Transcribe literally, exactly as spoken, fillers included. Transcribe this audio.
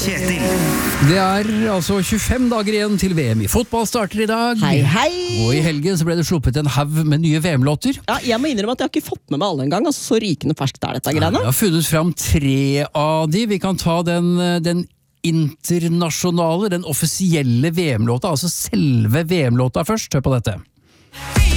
Kjetil. Det er altså tjuefem dager igjen til V M i fotball starter i dag. Hei, hei! Og i helgen så ble det sluppet en haug med nye V M-låter. Ja, jeg må innrømme at jeg har ikke fått med meg alle en gang. Altså, så rykende ferskt er dette greiene. Jeg har funnet fram tre av de. Vi kan ta den, den internasjonale, den offisielle V M-låta, altså selve V M-låta først. Hør på dette.